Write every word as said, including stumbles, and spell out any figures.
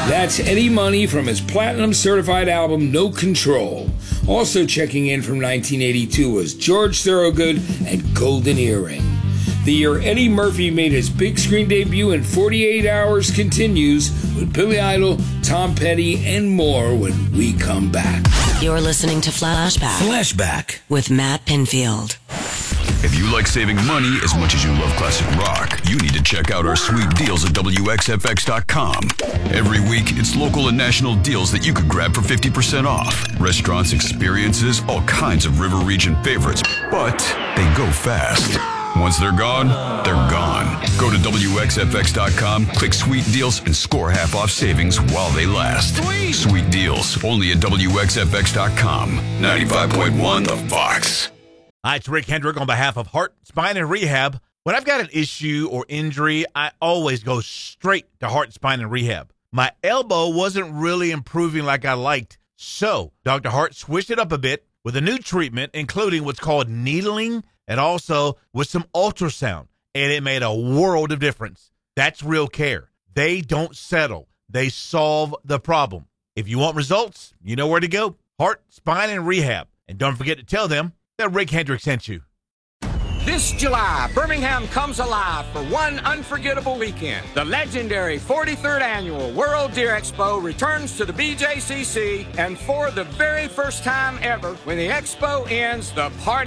That's Eddie Money from his platinum-certified album, No Control. Also checking in from nineteen eighty-two was George Thorogood and Golden Earring. The year Eddie Murphy made his big screen debut in forty-eight hours continues with Billy Idol, Tom Petty, and more when we come back. You're listening to Flashback. Flashback. With Matt Pinfield. If you like saving money as much as you love classic rock, you need to check out our sweet deals at W X F X dot com. Every week, it's local and national deals that you could grab for fifty percent off. Restaurants, experiences, all kinds of River Region favorites, but they go fast. Once they're gone, they're gone. Go to W X F X dot com, click Sweet Deals, and score half off savings while they last. Sweet, Sweet Deals, only at W X F X dot com. ninety-five point one The Fox. Hi, it's Rick Hendrick on behalf of Heart, Spine, and Rehab. When I've got an issue or injury, I always go straight to Heart, Spine, and Rehab. My elbow wasn't really improving like I liked, so Doctor Hart switched it up a bit with a new treatment, including what's called needling and also with some ultrasound, and it made a world of difference. That's real care. They don't settle. They solve the problem. If you want results, you know where to go. Heart, Spine, and Rehab. And don't forget to tell them that Rick Hendrick sent you. This July, Birmingham comes alive for one unforgettable weekend. The legendary forty-third Annual World Deer Expo returns to the B J C C, and for the very first time ever, when the expo ends, the party